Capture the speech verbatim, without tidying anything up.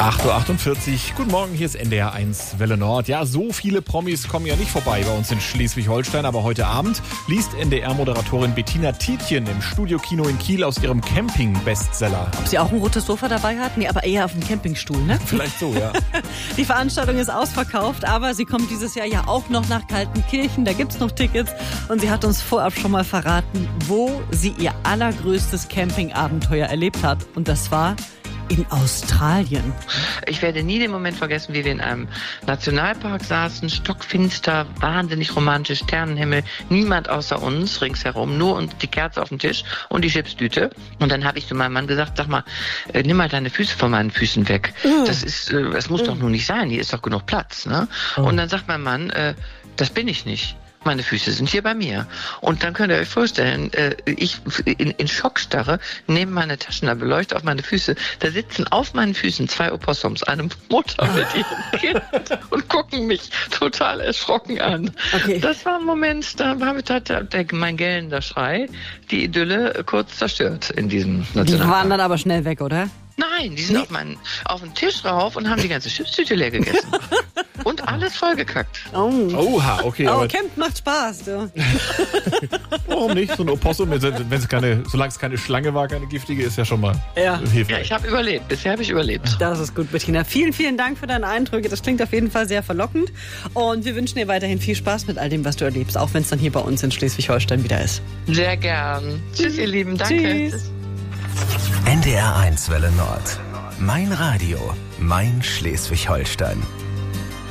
acht Uhr achtundvierzig, guten Morgen, hier ist N D R eins Welle Nord. Ja, so viele Promis kommen ja nicht vorbei bei uns in Schleswig-Holstein, aber heute Abend liest N D R-Moderatorin Bettina Tietjen im Studiokino in Kiel aus ihrem Camping-Bestseller. Ob sie auch ein rotes Sofa dabei hat? Nee, aber eher auf dem Campingstuhl, ne? Vielleicht so, ja. Die Veranstaltung ist ausverkauft, aber sie kommt dieses Jahr ja auch noch nach Kaltenkirchen, da gibt's noch Tickets und sie hat uns vorab schon mal verraten, wo sie ihr allergrößtes Campingabenteuer erlebt hat und das war in Australien. Ich werde nie den Moment vergessen, wie wir in einem Nationalpark saßen, stockfinster, wahnsinnig romantisch, Sternenhimmel, niemand außer uns ringsherum, nur und die Kerze auf dem Tisch und die Chipstüte. Und dann habe ich zu meinem Mann gesagt, sag mal, äh, nimm mal deine Füße von meinen Füßen weg. Mm. Das ist, äh, das muss mm. doch nun nicht sein, hier ist doch genug Platz. Ne? Oh. Und dann sagt mein Mann, äh, das bin ich nicht. Meine Füße sind hier bei mir. Und dann könnt ihr euch vorstellen, äh, ich in, in Schockstarre nehme meine Taschenlampe, leuchte auf meine Füße. Da sitzen auf meinen Füßen zwei Opossums, eine Mutter mit ihrem Kind und gucken mich total erschrocken an. Okay. Das war ein Moment, da war mit der, der, mein gellender Schrei die Idylle kurz zerstört in diesem Nationalpark. Die waren dann aber schnell weg, oder? Nein, die sind nee. auf, meinen, auf den Tisch rauf und haben die ganze Chipstüte leer gegessen. Und alles vollgekackt. Oh. Oha, okay. Oh, Camp macht Spaß. Du. Warum nicht? So ein Opossum, wenn es keine, solange es keine Schlange war, keine giftige, ist ja schon mal ja. hilfreich. Ja, ich habe überlebt. Bisher habe ich überlebt. Das ist gut, Bettina. Vielen, vielen Dank für deine Eindrücke. Das klingt auf jeden Fall sehr verlockend. Und wir wünschen dir weiterhin viel Spaß mit all dem, was du erlebst, auch wenn es dann hier bei uns in Schleswig-Holstein wieder ist. Sehr gern. Tschüss, ihr Lieben. Danke. Tschüss. N D R eins Welle Nord. Mein Radio, mein Schleswig-Holstein.